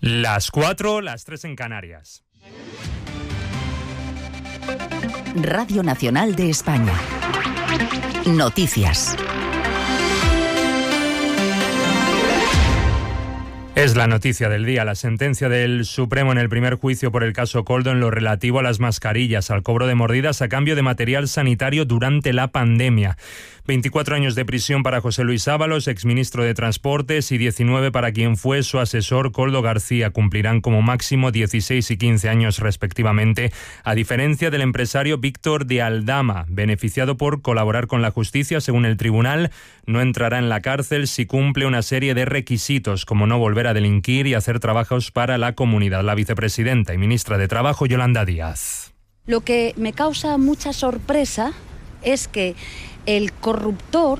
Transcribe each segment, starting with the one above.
Las 4, las 3 en Canarias. Radio Nacional de España. Noticias. Es la noticia del día, la sentencia del Supremo en el primer juicio por el caso Koldo en lo relativo a las mascarillas, al cobro de mordidas a cambio de material sanitario durante la pandemia. 24 años de prisión para José Luis Ábalos, exministro de Transportes, y 19 para quien fue su asesor Koldo García. Cumplirán como máximo 16 y 15 años respectivamente, a diferencia del empresario Víctor de Aldama, beneficiado por colaborar con la justicia. Según el tribunal, no entrará en la cárcel si cumple una serie de requisitos, como no volver a delinquir y hacer trabajos para la comunidad. La vicepresidenta y ministra de Trabajo, Yolanda Díaz. Lo que me causa mucha sorpresa es que el corruptor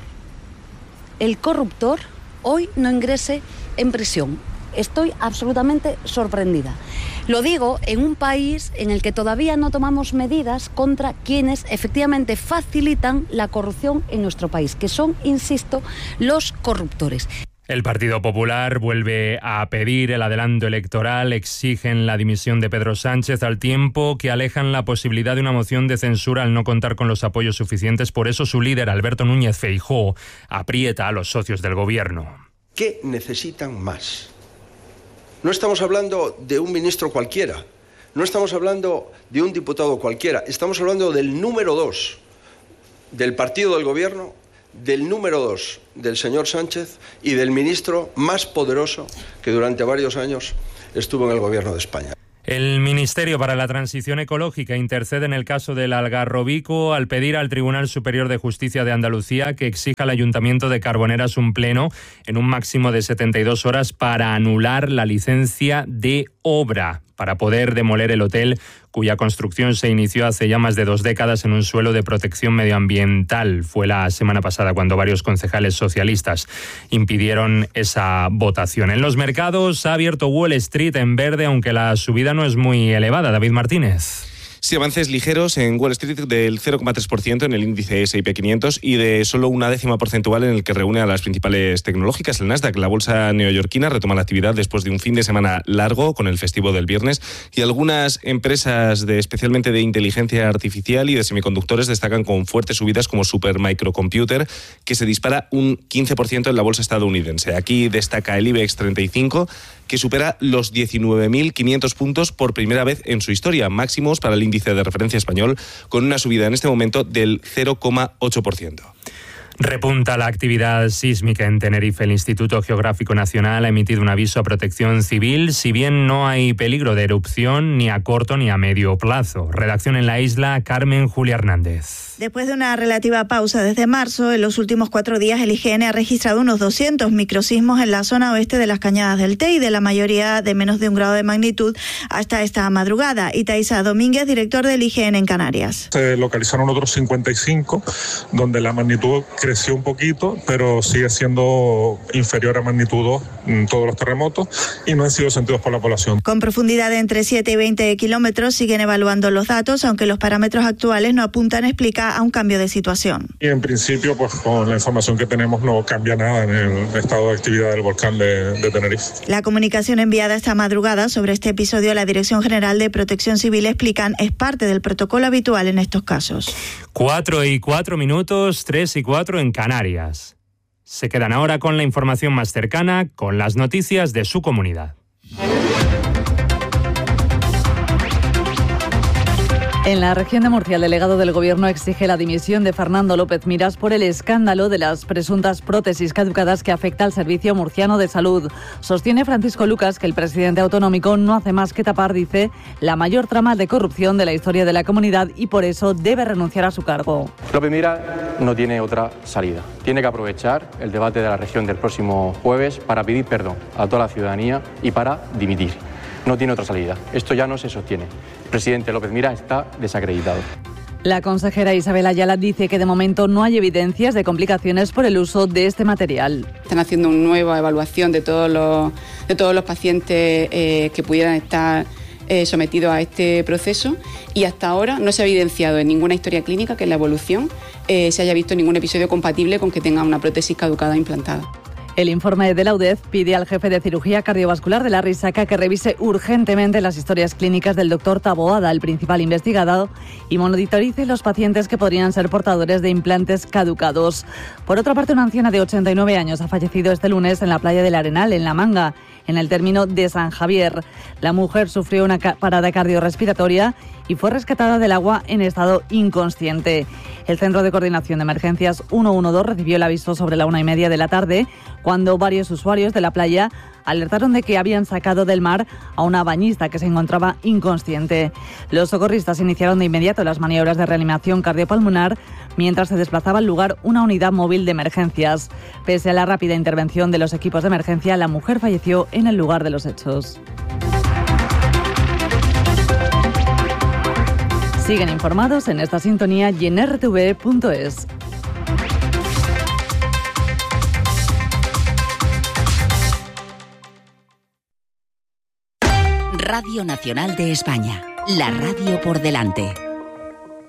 hoy no ingrese en prisión. Estoy absolutamente sorprendida. Lo digo en un país en el que todavía no tomamos medidas contra quienes efectivamente facilitan la corrupción en nuestro país, que son, insisto, los corruptores. El Partido Popular vuelve a pedir el adelanto electoral, exigen la dimisión de Pedro Sánchez, al tiempo que alejan la posibilidad de una moción de censura al no contar con los apoyos suficientes. Por eso su líder, Alberto Núñez Feijóo, aprieta a los socios del gobierno. ¿Qué necesitan más? No estamos hablando de un ministro cualquiera, no estamos hablando de un diputado cualquiera, estamos hablando del número 2 del partido del gobierno, del número 2 del señor Sánchez y del ministro más poderoso que durante varios años estuvo en el gobierno de España. El Ministerio para la Transición Ecológica intercede en el caso del Algarrobico al pedir al Tribunal Superior de Justicia de Andalucía que exija al Ayuntamiento de Carboneras un pleno en un máximo de 72 horas para anular la licencia de obra para poder demoler el hotel, cuya construcción se inició hace ya más de 2 décadas en un suelo de protección medioambiental. Fue la semana pasada cuando varios concejales socialistas impidieron esa votación. En los mercados ha abierto Wall Street en verde, aunque la subida no es muy elevada. David Martínez. Sí, avances ligeros en Wall Street del 0,3% en el índice S&P 500 y de solo 0,1 porcentual en el que reúne a las principales tecnológicas. El Nasdaq, la bolsa neoyorquina, retoma la actividad después de un fin de semana largo con el festivo del viernes, y algunas empresas especialmente de inteligencia artificial y de semiconductores destacan con fuertes subidas, como Supermicrocomputer, que se dispara un 15% en la bolsa estadounidense. Aquí destaca el IBEX 35, que supera los 19.500 puntos por primera vez en su historia, máximos para el índice de referencia español, con una subida en este momento del 0,8%. Repunta la actividad sísmica en Tenerife. El Instituto Geográfico Nacional ha emitido un aviso a protección civil, si bien no hay peligro de erupción ni a corto ni a medio plazo. Redacción en la isla, Carmen Julia Hernández. Después de una relativa pausa desde marzo, en los últimos 4 días el IGN ha registrado unos 200 microsismos en la zona oeste de las Cañadas del Teide, la mayoría de menos de 1 grado de magnitud hasta esta madrugada. Itaiza Domínguez, director del IGN en Canarias. Se localizaron otros 55, donde la magnitud creció un poquito, pero sigue siendo inferior a magnitud 2 en todos los terremotos y no han sido sentidos por la población. Con profundidad de entre 7 y 20 kilómetros siguen evaluando los datos, aunque los parámetros actuales no apuntan a explicar a un cambio de situación. Y en principio, pues con la información que tenemos no cambia nada en el estado de actividad del volcán de Tenerife. La comunicación enviada esta madrugada sobre este episodio a la Dirección General de Protección Civil, explican, es parte del protocolo habitual en estos casos. 4:04, 3:04 en Canarias. Se quedan ahora con la información más cercana, con las noticias de su comunidad. En la región de Murcia, el delegado del Gobierno exige la dimisión de Fernando López Miras por el escándalo de las presuntas prótesis caducadas que afecta al Servicio Murciano de Salud. Sostiene Francisco Lucas que el presidente autonómico no hace más que tapar, dice, la mayor trama de corrupción de la historia de la comunidad y por eso debe renunciar a su cargo. López Miras no tiene otra salida. Tiene que aprovechar el debate de la región del próximo jueves para pedir perdón a toda la ciudadanía y para dimitir. No tiene otra salida. Esto ya no se sostiene. El presidente López Miras está desacreditado. La consejera Isabel Ayala dice que de momento no hay evidencias de complicaciones por el uso de este material. Están haciendo una nueva evaluación de todos los pacientes que pudieran estar sometidos a este proceso y hasta ahora no se ha evidenciado en ninguna historia clínica que en la evolución se haya visto ningún episodio compatible con que tenga una prótesis caducada implantada. El informe de la UDEZ pide al jefe de cirugía cardiovascular de la Risaca que revise urgentemente las historias clínicas del doctor Taboada, el principal investigado, y monitorice los pacientes que podrían ser portadores de implantes caducados. Por otra parte, una anciana de 89 años ha fallecido este lunes en la playa del Arenal, en La Manga, en el término de San Javier. La mujer sufrió una parada cardiorrespiratoria y fue rescatada del agua en estado inconsciente. El Centro de Coordinación de Emergencias 112 recibió el aviso sobre la 1:30 de la tarde, cuando varios usuarios de la playa alertaron de que habían sacado del mar a una bañista que se encontraba inconsciente. Los socorristas iniciaron de inmediato las maniobras de reanimación cardiopulmonar mientras se desplazaba al lugar una unidad móvil de emergencias. Pese a la rápida intervención de los equipos de emergencia, la mujer falleció en el lugar de los hechos. Siguen informados en esta sintonía y en rtv.es. Radio Nacional de España, la radio por delante.